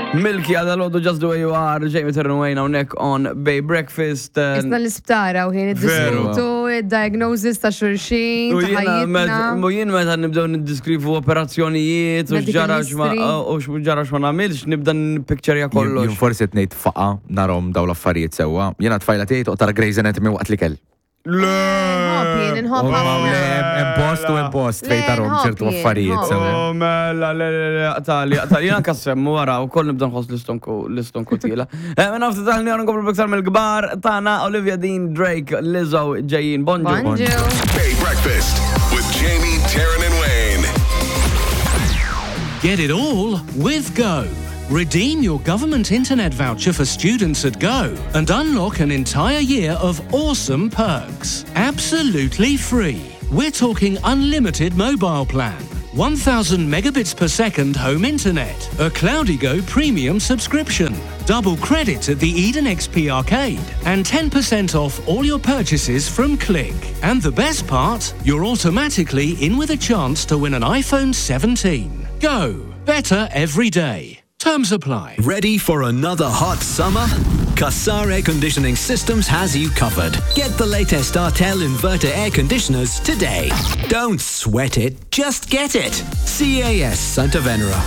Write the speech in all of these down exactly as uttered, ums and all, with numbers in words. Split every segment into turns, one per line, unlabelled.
Milky għadalodu just the way you are, Jamie Terran hawnhekk on Bay Breakfast.
Isna l-isptara u ħin id-diskutu, id-diagnosis ta' xurxin, ta' ħajjitna.
U jien meta nibdew niddiskrivu operazzjonijiet u x'ġara x'ma nagħmilx, nibda npictureja kollox.
Jien forsi qed ngħid faqa' narhom dawn l-affarijiet sewwa. Jiena tfajla tiegħi toqtara Grey's Anatomy waqt li kell.
Le, nħobin, nħobin.
Impost u impost fejn tarhom ċertu affarijiet sewwa.
Oh, mela, le, le, le, għatali, għatali, jena kassemmu wara u koll nibda nħoss l-istonku tila. Minna ftit taħni għan nkomplu b'iktar mill-gbar, tana Olivia Dean, Drake, Lizzo, ġejjin, bonġu.
Bonġu.
Bay Breakfast with Jamie, Taryn and Wayne.
Get it all with Go. Redeem your government internet voucher for students at Go and unlock an entire year of awesome perks. Absolutely free. We're talking unlimited mobile plan, one thousand megabits per second home internet, a CloudyGo premium subscription, double credit at the Eden X P arcade, and ten percent off all your purchases from Click. And the best part, you're automatically in with a chance to win an iPhone seventeen. Go. Better every day. Terms apply.
Ready for another hot summer? Qassar Air Conditioning Systems has you covered. Get the latest Artel inverter air conditioners today. Don't sweat it, just get it. C A S Santa Venera.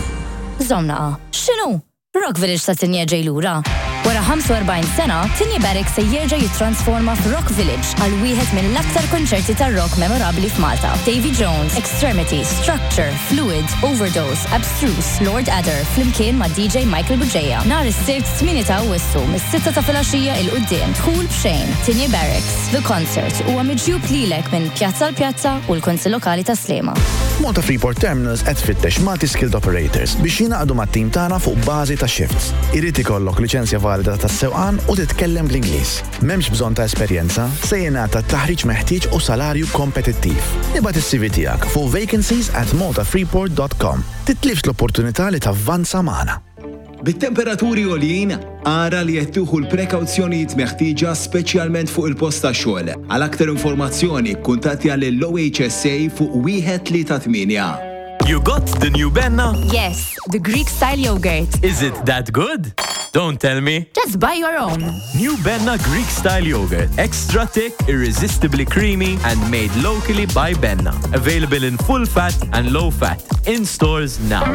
Zomna, xinu? Rock Village ta' Tinja ġejlura. Wara ħamsa u erbgħin sena, Tinja Barracks se jerġa' jittransforma f'Rock Village għal wieħed mill-aktar konċerti tar-rock memorabbli f'Malta. Davy Jones, Extremity, Structure, Fluid, Overdose, Abstruse, Lord Adder, flimkien ma' D J Michael Buġeja. Nhar is-Sibt tmien ta' Awwissu mis-sitta ta' filgħaxija il quddiem dħul b'xejn. Tinja Barracks. The Concert huwa miġjub lilek minn pjazza l pjazza u l-Kunsill Lokali ta' Slema.
Malta Freeport Terminals qed tfittex multi-skilled operators biex jingħaqdu mat-tim tagħna fuq bażi ta' shifts. Irid ikollok liċenzja valida tas-sewqan u titkellem bl-Ingliż. M'hemmx bżonn ta' esperjenza, se jingħata t-taħriġ meħtieġ u salarju kompetittiv. Ibgħat is-C V tiegħek fuq vacancies at malta freeport dot com. Titlifx l-opportunità li tavvanza magħna.
Bit-temperaturi għoljin, ara li jettuħu l-prekawzjonijiet meħtieġa speċjalment fuq il-post tax-xogħol. Għal aktar informazzjoni, kuntatti għall O H S A fuq wieħed tlieta tminja.
You got the new Benna?
Yes, the Greek-style yogurt.
Is it that good? Don't tell me.
Just buy your own.
New Benna Greek-style yogurt. Extra thick, irresistibly creamy, and made locally by Benna. Available in full fat and low fat. In stores now.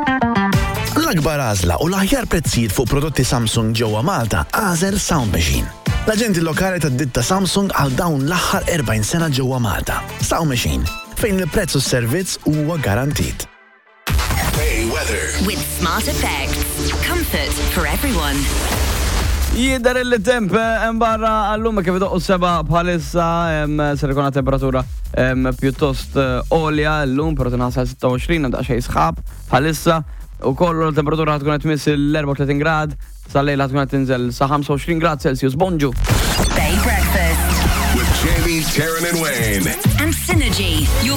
L-akbar għażla u l-aħjar prezzijiet fuq prodotti Samsung ġewwa Malta għażel Sound Machine. L-aġenti lokali tad-ditta Samsung għal dawn l-aħħar erbgħin sena ġewwa Malta. Sound Machine, fejn il-prezz u s-servizz huwa garantit.
Bay weather.
With Smart Effects. Comfort for everyone.
Jidher li temp barra għallum kif idoqqu seba bħalissa ser ikun temperatura pjuttost olja llum, però tinħassal sitta u għoxrin għandha xejn sħab bħalissa u kollu l-temperatura tkun qed tmiss l-erba' u tletin grad, sal-lejla tkun qed tinżel sa ħamsa u għoxrin grad Celsius. Bonġu.
Bay Breakfast
With Jamie, Taryn and Wayne.
and Synergy, your